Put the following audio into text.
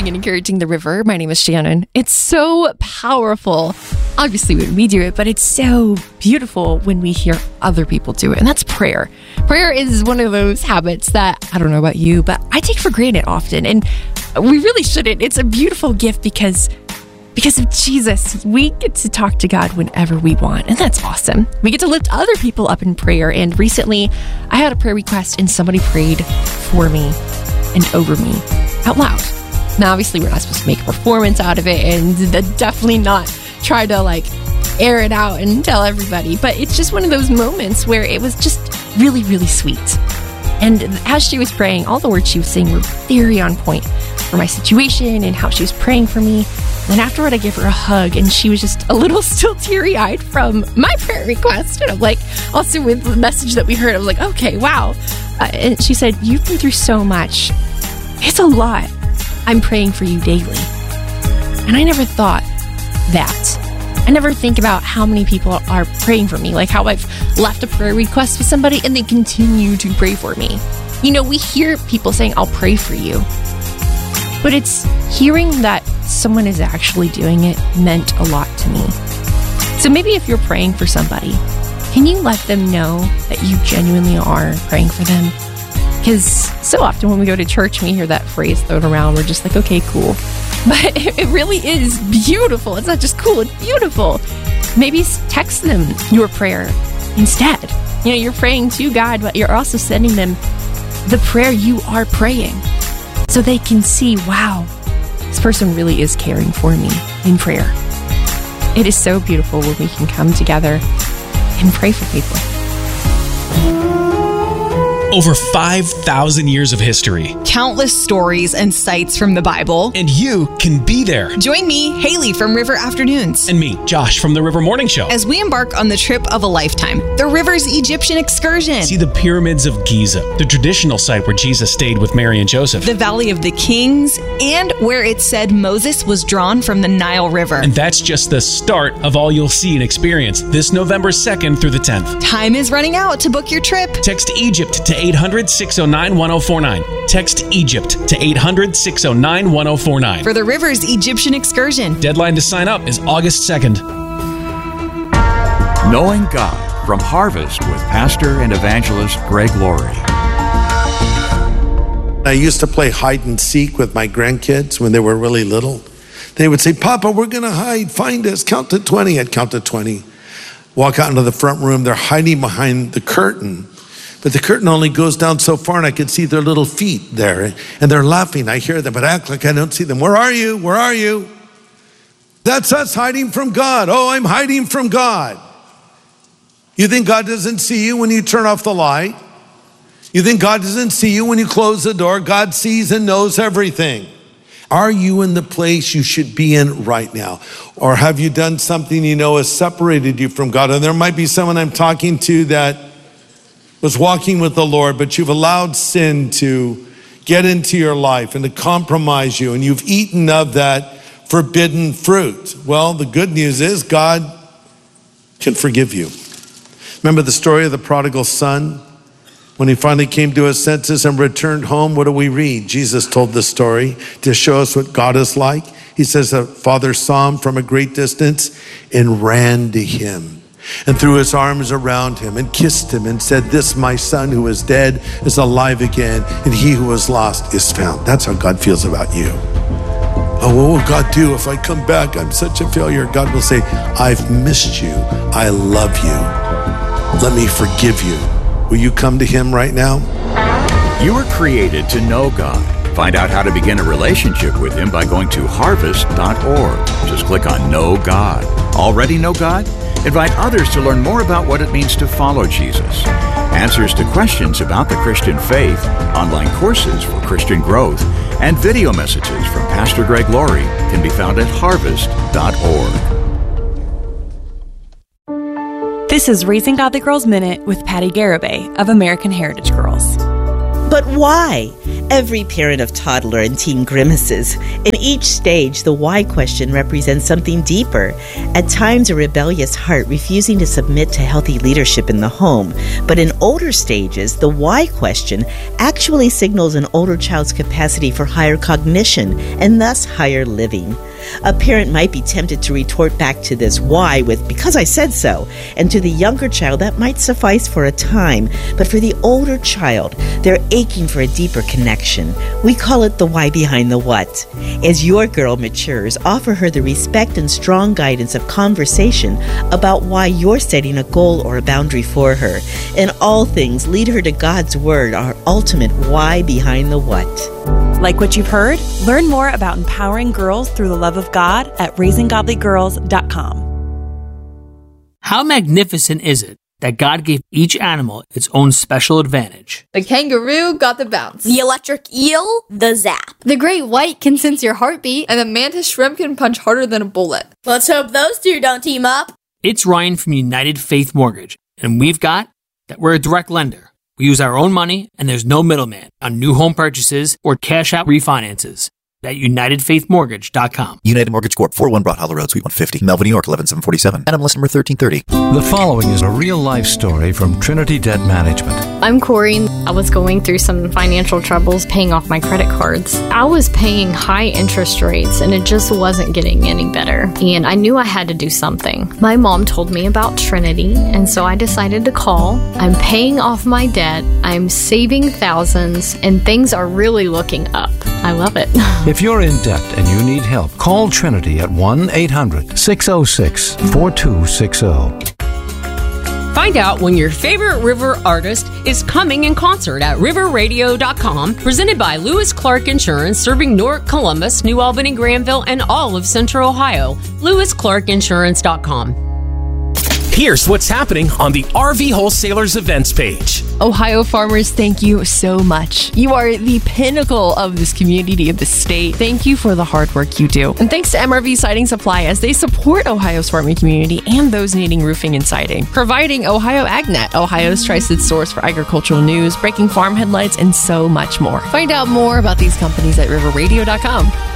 hosting and encouraging the river. My name is Shannon. It's so powerful, obviously, when we do it, but it's so beautiful when we hear other people do it, and that's prayer. Prayer is one of those habits that, I don't know about you, but I take for granted often, and we really shouldn't. It's a beautiful gift because of Jesus. We get to talk to God whenever we want, and that's awesome. We get to lift other people up in prayer, and recently I had a prayer request, and somebody prayed for me and over me out loud. Now, obviously, we're not supposed to make a performance out of it, and definitely not try to air it out and tell everybody, but it's just one of those moments where it was just really, really sweet. And as she was praying, all the words she was saying were very on point for my situation and how she was praying for me. And afterward, I gave her a hug, and she was just a little still teary-eyed from my prayer request. And I'm like, also with the message that we heard, I was like, okay, wow. And she said, you've been through so much. It's a lot. I'm praying for you daily. And I never thought that. I never think about how many people are praying for me, like how I've left a prayer request with somebody and they continue to pray for me. You know, we hear people saying, I'll pray for you. But it's hearing that someone is actually doing it meant a lot to me. So maybe if you're praying for somebody, can you let them know that you genuinely are praying for them? Because so often when we go to church and we hear that phrase thrown around, we're just like, okay, cool. But it really is beautiful. It's not just cool, it's beautiful. Maybe text them your prayer instead. You know, you're praying to God, but you're also sending them the prayer you are praying so they can see, wow, this person really is caring for me in prayer. It is so beautiful when we can come together and pray for people. Over 5,000 years of history. Countless stories and sites from the Bible. And you can be there. Join me, Haley from River Afternoons. And me, Josh from the River Morning Show. As we embark on the trip of a lifetime, the River's Egyptian excursion. See the pyramids of Giza, the traditional site where Jesus stayed with Mary and Joseph. The Valley of the Kings, and where it said Moses was drawn from the Nile River. And that's just the start of all you'll see and experience this November 2nd through the 10th. Time is running out to book your trip. Text Egypt to 800-609-1049. Text Egypt to 800-609-1049. For the River's Egyptian excursion. Deadline to sign up is August 2nd. Knowing God from Harvest with Pastor and Evangelist Greg Laurie. I used to play hide and seek with my grandkids when they were really little. They would say, Papa, we're going to hide. Find us. Count to 20. I'd count to 20. Walk out into the front room. They're hiding behind the curtain. But the curtain only goes down so far, and I could see their little feet there. And they're laughing. I hear them, but I act like I don't see them. Where are you? Where are you? That's us hiding from God. Oh, I'm hiding from God. You think God doesn't see you when you turn off the light? You think God doesn't see you when you close the door? God sees and knows everything. Are you in the place you should be in right now? Or have you done something you know has separated you from God? And there might be someone I'm talking to that was walking with the Lord, but you've allowed sin to get into your life and to compromise you, and you've eaten of that forbidden fruit. Well, the good news is God can forgive you. Remember the story of the prodigal son? When he finally came to his senses and returned home, what do we read? Jesus told the story to show us what God is like. He says the father saw him from a great distance and ran to him and threw his arms around him and kissed him and said, this my son who is dead is alive again, and he who was lost is found. That's how God feels about you. Oh, what will God do if I come back? I'm such a failure. God will say, I've missed you. I love you. Let me forgive you. Will you come to him right now? You were created to know God. Find out how to begin a relationship with him by going to harvest.org. Just click on Know God. Already know God? Invite others to learn more about what it means to follow Jesus. Answers to questions about the Christian faith, online courses for Christian growth, and video messages from Pastor Greg Laurie can be found at harvest.org. This is Raising Godly Girls Minute with Patty Garibay of American Heritage Girls. But why? Every parent of toddler and teen grimaces. In each stage, the why question represents something deeper. At times, a rebellious heart refusing to submit to healthy leadership in the home. But in older stages, the why question actually signals an older child's capacity for higher cognition and thus higher living. A parent might be tempted to retort back to this why with, because I said so, and to the younger child that might suffice for a time, but for the older child, they're aching for a deeper connection. We call it the why behind the what. As your girl matures, offer her the respect and strong guidance of conversation about why you're setting a goal or a boundary for her. In all things, lead her to God's Word, our ultimate why behind the what. Like what you've heard? Learn more about empowering girls through the love of God at raisinggodlygirls.com. How magnificent is it that God gave each animal its own special advantage? The kangaroo got the bounce. The electric eel, the zap. The great white can sense your heartbeat. And the mantis shrimp can punch harder than a bullet. Let's hope those two don't team up. It's Ryan from United Faith Mortgage, and we've got that we're a direct lender. We use our own money, and there's no middleman on new home purchases or cash-out refinances. At UnitedFaithMortgage.com. United Mortgage Corp. 41 Broad Hollow Road, Suite 150, Melville, New York, 11747. NMLS number 1330. The following is a real-life story from Trinity Debt Management. I'm Corey. I was going through some financial troubles paying off my credit cards. I was paying high interest rates, and it just wasn't getting any better. And I knew I had to do something. My mom told me about Trinity, and so I decided to call. I'm paying off my debt. I'm saving thousands, and things are really looking up. I love it. If you're in debt and you need help, call Trinity at 1-800-606-4260. Find out when your favorite river artist is coming in concert at riverradio.com, presented by Lewis Clark Insurance, serving Newark, Columbus, New Albany, Granville, and all of Central Ohio. LewisClarkInsurance.com. Here's what's happening on the RV Wholesalers events page. Ohio farmers, thank you so much. You are the pinnacle of this community, of the state. Thank you for the hard work you do. And thanks to MRV Siding Supply as they support Ohio's farming community and those needing roofing and siding. Providing Ohio AgNet, Ohio's trusted source for agricultural news, breaking farm headlights, and so much more. Find out more about these companies at riverradio.com.